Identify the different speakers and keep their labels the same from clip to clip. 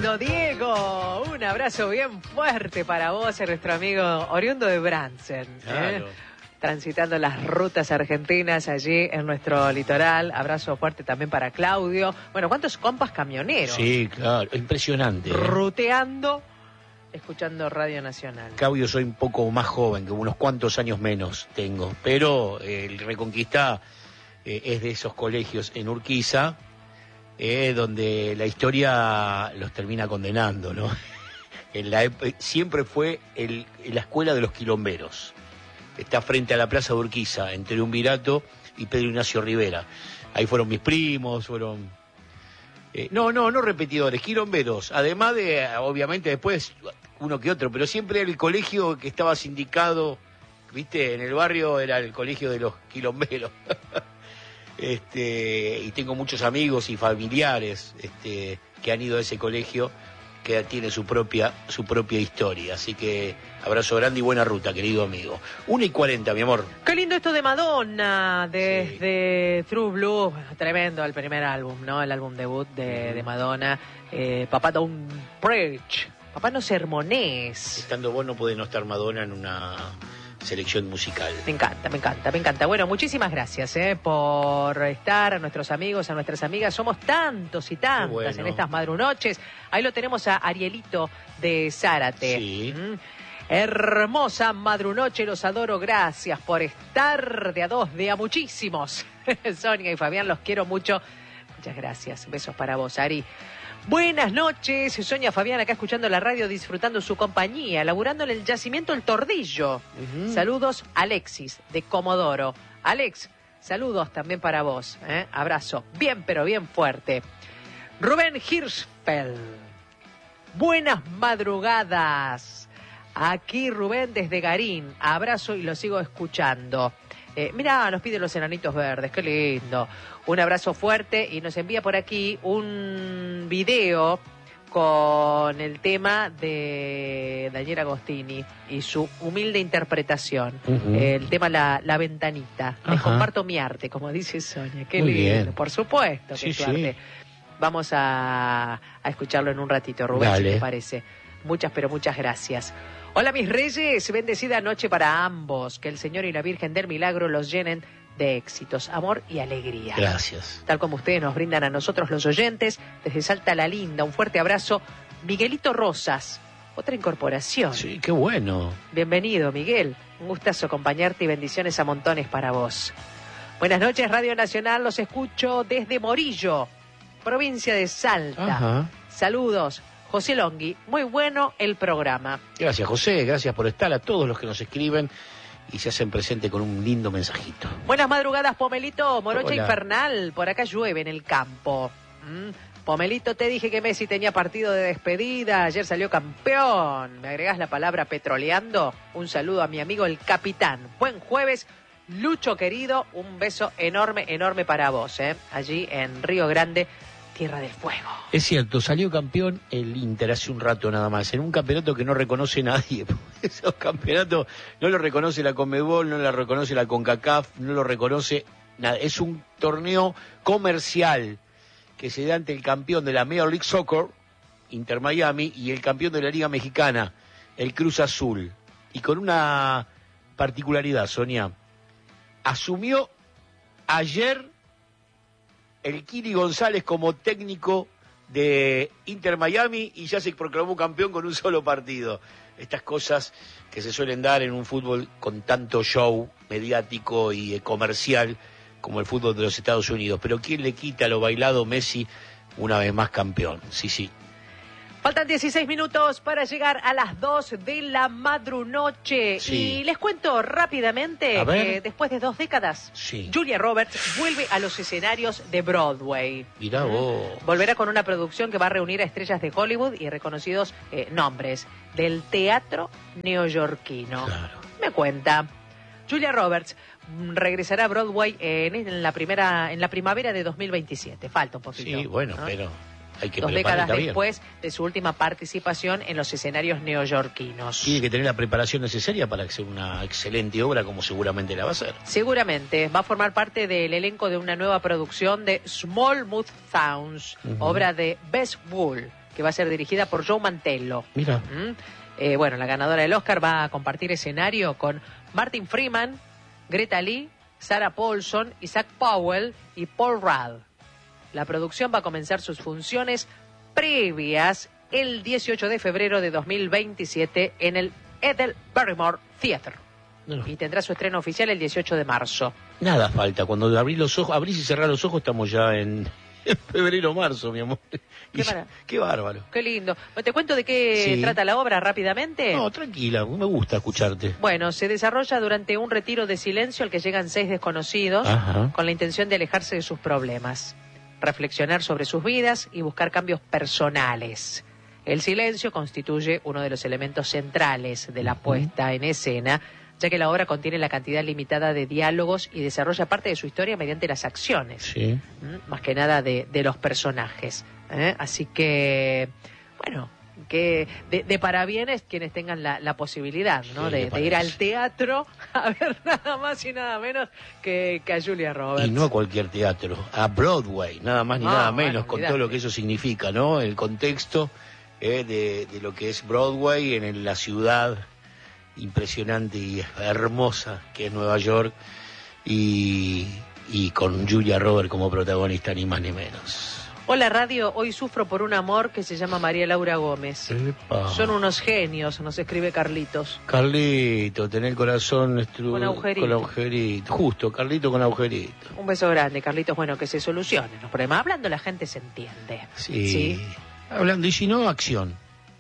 Speaker 1: lindo, Diego. Un abrazo bien fuerte para vos, nuestro amigo oriundo de Bransen.
Speaker 2: Claro.
Speaker 1: Transitando las rutas argentinas allí en nuestro litoral. Abrazo fuerte también para Claudio. Bueno, ¿cuántos compas camioneros?
Speaker 2: Sí, claro, impresionante.
Speaker 1: Ruteando, escuchando Radio Nacional.
Speaker 2: Claudio, soy un poco más joven, que unos cuantos años menos tengo, pero el Reconquista es de esos colegios en Urquiza, donde la historia los termina condenando, ¿no? Siempre fue la escuela de los quilomberos. Está frente a la plaza de Urquiza, entre Triunvirato y Pedro Ignacio Rivera. Ahí fueron mis primos, fueron... no repetidores, quilomberos. Además de, obviamente, después uno que otro, pero siempre el colegio que estaba sindicado, viste, en el barrio era el colegio de los quilomberos. Y tengo muchos amigos y familiares que han ido a ese colegio, que tiene su propia historia. Así que abrazo grande y buena ruta, querido amigo. 1:40, mi amor.
Speaker 1: Qué lindo esto de Madonna, desde True Blue. Tremendo el primer álbum, ¿no? El álbum debut de Madonna. Papá Don't Preach. Papá no sermonés.
Speaker 2: Estando vos no puede no estar Madonna en una selección musical.
Speaker 1: Me encanta. Bueno, muchísimas gracias por estar, a nuestros amigos, a nuestras amigas. Somos tantos y tantas en estas madrunoches. Ahí lo tenemos a Arielito de Zárate.
Speaker 2: Sí.
Speaker 1: Hermosa madrunoche, los adoro, gracias por estar de a dos, de a muchísimos. Sonia y Fabián, los quiero mucho. Muchas gracias. Besos para vos, Ari. Buenas noches, Sonia Fabián, acá escuchando la radio, disfrutando su compañía, laburando en el yacimiento El Tordillo. Saludos, Alexis, de Comodoro. Alex, saludos también para vos. Abrazo, bien, pero bien fuerte. Rubén Hirschfeld, buenas madrugadas. Aquí Rubén desde Garín, abrazo y lo sigo escuchando. Mirá, nos pide los enanitos verdes, qué lindo. Un abrazo fuerte y nos envía por aquí un video con el tema de Daniel Agostini y su humilde interpretación. El tema La Ventanita. Les comparto mi arte, como dice Sonia. Qué
Speaker 2: muy
Speaker 1: lindo,
Speaker 2: bien.
Speaker 1: por supuesto que es tu arte. Vamos a escucharlo en un ratito, Rubén,
Speaker 2: Dale.
Speaker 1: si te parece. Muchas, pero muchas gracias. Hola, mis reyes, bendecida noche para ambos. Que el Señor y la Virgen del Milagro los llenen de éxitos, amor y alegría.
Speaker 2: Gracias.
Speaker 1: Tal como ustedes nos brindan a nosotros los oyentes, desde Salta la Linda, un fuerte abrazo. Miguelito Rosas, otra incorporación.
Speaker 2: Sí, qué bueno.
Speaker 1: Bienvenido, Miguel. Un gustazo acompañarte y bendiciones a montones para vos. Buenas noches, Radio Nacional, los escucho desde Morillo, provincia de Salta. Saludos. José Longhi, muy bueno el programa.
Speaker 2: Gracias, José, gracias por estar, a todos los que nos escriben y se hacen presente con un lindo mensajito.
Speaker 1: Buenas madrugadas, Pomelito, morocha
Speaker 2: Hola.
Speaker 1: Infernal, por acá llueve en el campo. Pomelito, te dije que Messi tenía partido de despedida, ayer salió campeón. ¿Me agregás la palabra petroleando? Un saludo a mi amigo el capitán. Buen jueves, Lucho querido, un beso enorme, enorme para vos, allí en Río Grande, Tierra del Fuego.
Speaker 2: Es cierto, salió campeón el Inter hace un rato nada más, en un campeonato que no reconoce nadie. Esos campeonatos no lo reconoce la Conmebol, no lo reconoce la CONCACAF, no lo reconoce nada. Es un torneo comercial que se da ante el campeón de la Major League Soccer, Inter Miami, y el campeón de la Liga Mexicana, el Cruz Azul. Y con una particularidad, Sonia, asumió ayer el Kili González como técnico de Inter Miami y ya se proclamó campeón con un solo partido. Estas cosas que se suelen dar en un fútbol con tanto show mediático y comercial como el fútbol de los Estados Unidos. Pero ¿quién le quita lo bailado? Messi, una vez más campeón. Sí.
Speaker 1: Faltan 16 minutos para llegar a las 2 de la madrunoche.
Speaker 2: Sí.
Speaker 1: Y les cuento rápidamente que después de 2 décadas, Julia Roberts vuelve a los escenarios de Broadway.
Speaker 2: Mirá vos.
Speaker 1: Volverá con una producción que va a reunir a estrellas de Hollywood y reconocidos nombres del teatro neoyorquino.
Speaker 2: Claro.
Speaker 1: Me cuenta. Julia Roberts regresará a Broadway en la primavera de 2027. Falta un poquito.
Speaker 2: Sí, bueno,
Speaker 1: ¿no?
Speaker 2: pero hay que
Speaker 1: 2 décadas
Speaker 2: prepararla bien.
Speaker 1: después de su última participación en los escenarios neoyorquinos.
Speaker 2: Tiene que tener la preparación necesaria para que sea una excelente obra, como seguramente la va a hacer.
Speaker 1: Seguramente va a formar parte del elenco de una nueva producción de Smallmouth Sounds, obra de Bess Wool, que va a ser dirigida por Joe Mantello.
Speaker 2: Mira.
Speaker 1: Bueno, la ganadora del Oscar va a compartir escenario con Martin Freeman, Greta Lee, Sarah Paulson, Isaac Powell y Paul Rudd. La producción va a comenzar sus funciones previas el 18 de febrero de 2027 en el Ethel Barrymore Theatre.
Speaker 2: No.
Speaker 1: Y tendrá su estreno oficial el 18 de marzo.
Speaker 2: Nada falta. Cuando abrís los ojos, abrís y cerrás los ojos, estamos ya en febrero o marzo, mi amor. Qué bárbaro.
Speaker 1: Qué lindo. ¿Te cuento de qué trata la obra rápidamente?
Speaker 2: No, tranquila, me gusta escucharte.
Speaker 1: Bueno, se desarrolla durante un retiro de silencio al que llegan 6 desconocidos.
Speaker 2: Ajá.
Speaker 1: Con la intención de alejarse de sus problemas, reflexionar sobre sus vidas y buscar cambios personales. El silencio constituye uno de los elementos centrales de la puesta en escena, ya que la obra contiene la cantidad limitada de diálogos y desarrolla parte de su historia mediante las acciones,
Speaker 2: Sí.
Speaker 1: Más que nada de los personajes. Así que, bueno, que de parabienes quienes tengan la posibilidad, ¿no?
Speaker 2: Sí,
Speaker 1: de ir al teatro a ver nada más y nada menos que a Julia Roberts.
Speaker 2: Y no a cualquier teatro, a Broadway, nada más ni nada menos, con todo lo que eso significa, ¿no? El contexto de lo que es Broadway en la ciudad impresionante y hermosa que es Nueva York, y con Julia Roberts como protagonista, ni más ni menos.
Speaker 1: Hola Radio, hoy sufro por un amor que se llama María Laura Gómez.
Speaker 2: Epa.
Speaker 1: Son unos genios, nos escribe Carlitos.
Speaker 2: Carlito, tener el corazón
Speaker 1: Con agujerito.
Speaker 2: con agujerito. Justo, Carlito con agujerito.
Speaker 1: Un beso grande, Carlitos. Bueno, que se solucionen los problemas. Hablando la gente se entiende.
Speaker 2: Sí. Hablando, y si no, acción.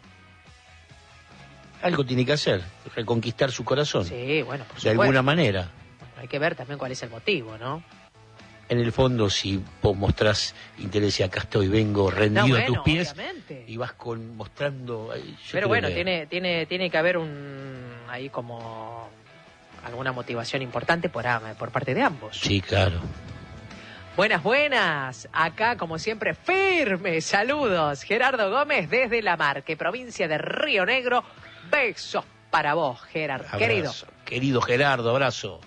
Speaker 2: Algo tiene que hacer, reconquistar su corazón.
Speaker 1: Sí, bueno, por supuesto.
Speaker 2: De alguna manera.
Speaker 1: Hay que ver también cuál es el motivo, ¿no?
Speaker 2: En el fondo, si vos mostrás interés y acá estoy, vengo rendido a tus pies,
Speaker 1: obviamente.
Speaker 2: y vas mostrando...
Speaker 1: Pero bueno, tiene que haber ahí como alguna motivación importante por parte de ambos.
Speaker 2: Sí, claro.
Speaker 1: Buenas. Acá, como siempre, firmes saludos. Gerardo Gómez desde La Marque, provincia de Río Negro. Besos para vos, Gerardo.
Speaker 2: Abrazo. Querido Gerardo, abrazo.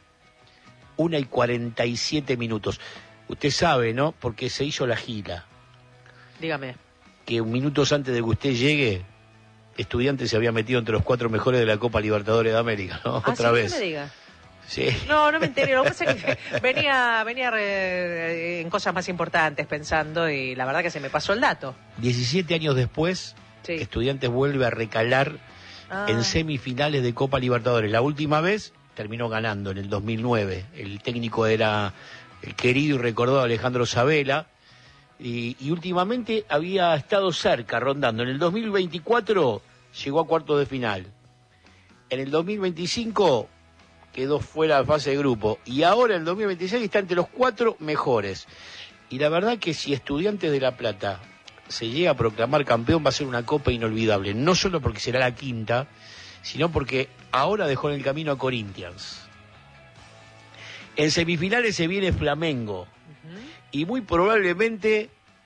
Speaker 2: 1:47. Usted sabe, ¿no? Porque se hizo la gira.
Speaker 1: Dígame.
Speaker 2: Que minutos antes de que usted llegue, Estudiantes se había metido entre los 4 mejores de la Copa Libertadores de América, ¿no? Otra
Speaker 1: ¿sí?
Speaker 2: vez.
Speaker 1: No me diga.
Speaker 2: Sí.
Speaker 1: No me enteré. Lo que pasa es que venía en cosas más importantes pensando y la verdad que se me pasó el dato.
Speaker 2: 17 años después,
Speaker 1: Sí.
Speaker 2: Estudiantes vuelve a recalar en semifinales de Copa Libertadores. La última vez terminó ganando en el 2009. El técnico era el querido y recordado Alejandro Sabela. Y últimamente había estado cerca, rondando. En el 2024 llegó a cuartos de final. En el 2025 quedó fuera de fase de grupo. Y ahora en el 2026 está entre los 4 mejores. Y la verdad que si Estudiantes de La Plata se llega a proclamar campeón, va a ser una copa inolvidable. No solo porque será la quinta, sino porque ahora dejó en el camino a Corinthians. En semifinales se viene Flamengo. Y muy probablemente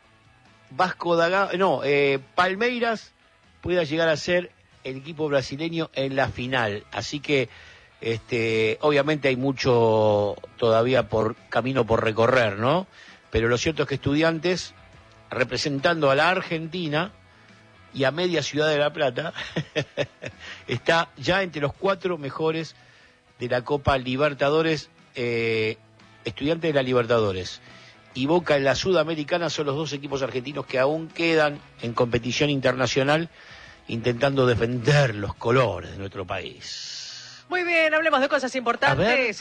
Speaker 2: Palmeiras pueda llegar a ser el equipo brasileño en la final. Así que obviamente hay mucho todavía camino por recorrer, ¿no? Pero lo cierto es que Estudiantes, representando a la Argentina y a media ciudad de La Plata, está ya entre los 4 mejores de la Copa Libertadores. Estudiantes de la Libertadores y Boca en la Sudamericana son los 2 equipos argentinos que aún quedan en competición internacional intentando defender los colores de nuestro país.
Speaker 1: Muy bien, hablemos de cosas importantes.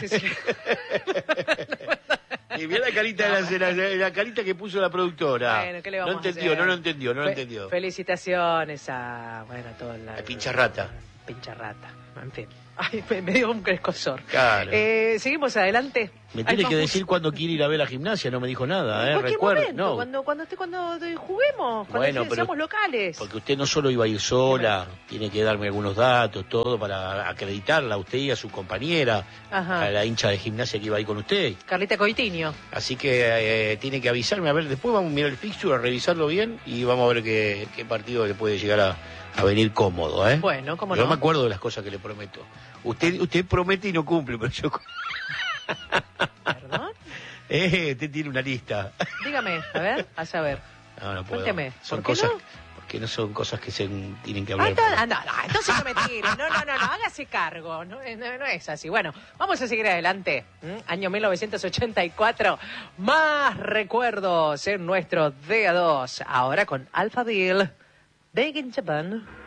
Speaker 2: Y mira la carita, la carita que puso la productora.
Speaker 1: Bueno, ¿qué le vamos
Speaker 2: no entendió,
Speaker 1: a hacer?
Speaker 2: no lo entendió.
Speaker 1: Felicitaciones a toda la
Speaker 2: Pincharrata.
Speaker 1: Pincharrata, en fin. Ay, me dio un escosor.
Speaker 2: Claro.
Speaker 1: Seguimos adelante.
Speaker 2: Me tiene que decir cuándo quiere ir a ver la gimnasia, no me dijo nada,
Speaker 1: En cualquier
Speaker 2: recuerda.
Speaker 1: momento,
Speaker 2: No.
Speaker 1: cuando juguemos, cuando seamos locales.
Speaker 2: Porque usted no solo iba a ir sola, tiene que darme algunos datos, todo para acreditarla a usted y a su compañera,
Speaker 1: Ajá.
Speaker 2: a la hincha de gimnasia que iba ahí con usted.
Speaker 1: Carlita Coitiño.
Speaker 2: Así que tiene que avisarme, a ver, después vamos a mirar el fixture, a revisarlo bien y vamos a ver qué partido le puede llegar a venir cómodo, ¿eh?
Speaker 1: Bueno, cómo
Speaker 2: Yo
Speaker 1: no.
Speaker 2: me acuerdo de las cosas que le prometo. Usted promete y no cumple, pero yo...
Speaker 1: ¿Perdón?
Speaker 2: Usted tiene una lista.
Speaker 1: Dígame, a ver, a saber.
Speaker 2: No puedo.
Speaker 1: Cuénteme,
Speaker 2: Son
Speaker 1: ¿por qué
Speaker 2: cosas...
Speaker 1: no?
Speaker 2: que no son cosas que se tienen que hablar.
Speaker 1: Entonces no me tires, no, hágase cargo, no es así. Bueno, vamos a seguir adelante. Año 1984, más recuerdos en nuestro DA2, ahora con Alphaville, Big in Japan.